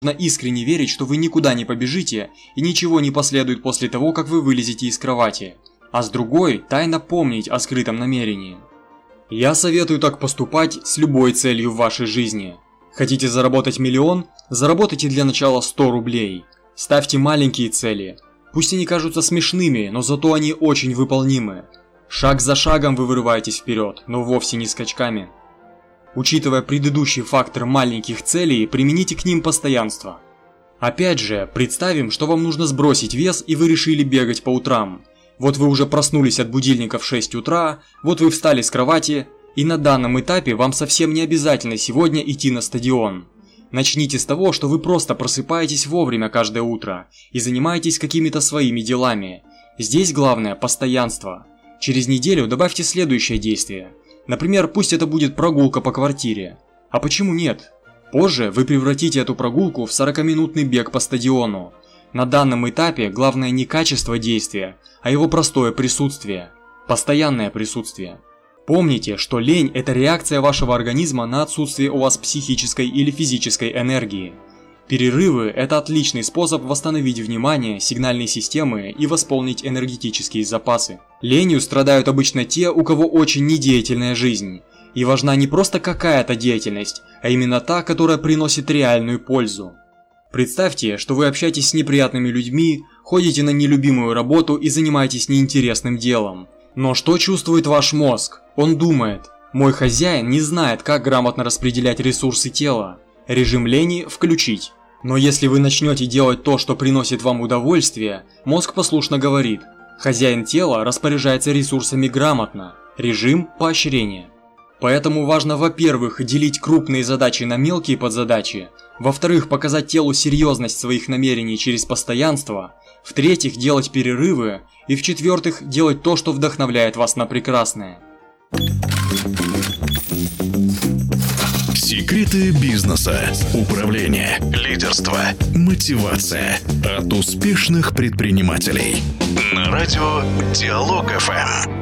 Нужно искренне верить, что вы никуда не побежите и ничего не последует после того, как вы вылезете из кровати. А с другой, тайно помнить о скрытом намерении. Я советую так поступать с любой целью в вашей жизни. Хотите заработать миллион? Заработайте для начала 100 рублей. Ставьте маленькие цели. Пусть они кажутся смешными, но зато они очень выполнимы. Шаг за шагом вы вырываетесь вперед, но вовсе не скачками. Учитывая предыдущий фактор маленьких целей, примените к ним постоянство. Опять же, представим, что вам нужно сбросить вес и вы решили бегать по утрам. Вот вы уже проснулись от будильника в 6 утра, вот вы встали с кровати, и на данном этапе вам совсем не обязательно сегодня идти на стадион. Начните с того, что вы просто просыпаетесь вовремя каждое утро и занимаетесь какими-то своими делами. Здесь главное постоянство. Через неделю добавьте следующее действие. Например, пусть это будет прогулка по квартире. А почему нет? Позже вы превратите эту прогулку в 40-минутный бег по стадиону. На данном этапе главное не качество действия, а его простое присутствие. Постоянное присутствие. Помните, что лень – это реакция вашего организма на отсутствие у вас психической или физической энергии. Перерывы – это отличный способ восстановить внимание, сигнальные системы и восполнить энергетические запасы. Ленью страдают обычно те, у кого очень недеятельная жизнь. И важна не просто какая-то деятельность, а именно та, которая приносит реальную пользу. Представьте, что вы общаетесь с неприятными людьми, ходите на нелюбимую работу и занимаетесь неинтересным делом. Но что чувствует ваш мозг? Он думает: мой хозяин не знает, как грамотно распределять ресурсы тела. Режим лени включить. Но если вы начнете делать то, что приносит вам удовольствие, мозг послушно говорит: хозяин тела распоряжается ресурсами грамотно. Режим поощрения. Поэтому важно, во-первых, делить крупные задачи на мелкие подзадачи, во-вторых, показать телу серьезность своих намерений через постоянство, в-третьих, делать перерывы, и в-четвертых, делать то, что вдохновляет вас на прекрасное. Секреты бизнеса, управления, лидерства, мотивация от успешных предпринимателей. На радио Диалог ФМ.